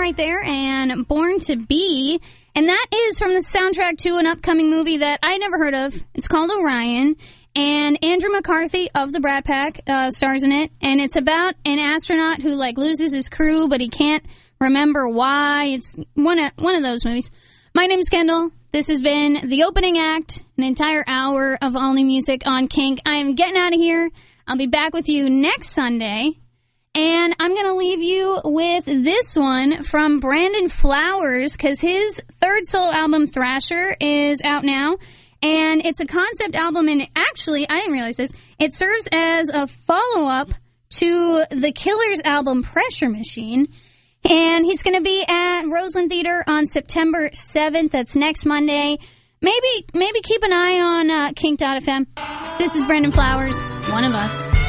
right there, and Born to Be. And that is from the soundtrack to an upcoming movie that I never heard of. It's called Orion. And Andrew McCarthy of the Brat Pack stars in it. And it's about an astronaut who, loses his crew, but he can't remember why. It's one of those movies. My name's Kendall. This has been the opening act, an entire hour of all new music on Kink. I am getting out of here. I'll be back with you next Sunday. And I'm going to leave you with this one from Brandon Flowers, because his third solo album, Thrasher, is out now. And it's a concept album, and actually, I didn't realize this, it serves as a follow-up to the Killers album, Pressure Machine. And he's going to be at Roseland Theater on September 7th. That's next Monday. Maybe keep an eye on Kink.fm. This is Brandon Flowers, one of us.